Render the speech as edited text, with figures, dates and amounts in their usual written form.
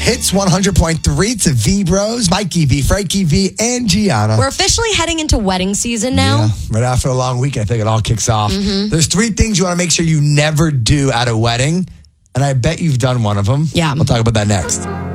Hits 100.3 to V Bros, Mikey V, Frankie V, and Gianna. We're officially heading into wedding season now. Yeah, right after a long week, I think it all kicks off. There's 3 things you want to make sure you never do at a wedding, and I bet you've done one of them. Yeah. We'll talk about that next.